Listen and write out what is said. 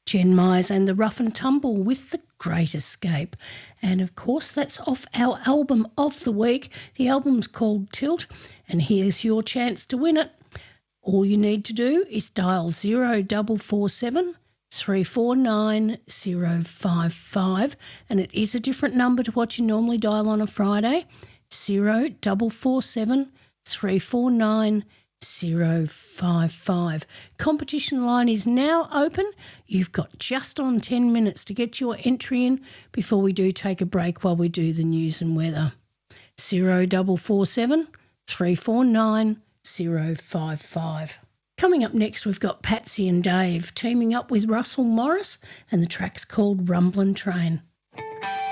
Jen Myers and the Rough and Tumble with The Great Escape. And, of course, that's off our album of the week. The album's called Tilt, and here's your chance to win it. All you need to do is dial 0447 349 055, and it is a different number to what you normally dial on a Friday, 0447 349 055. Competition line is now open. You've got just on 10 minutes to get your entry in before we do take a break while we do the news and weather. 0447 349 055. Coming up next, we've got Patsy and Dave teaming up with Russell Morris, and the track's called Rumblin' Train.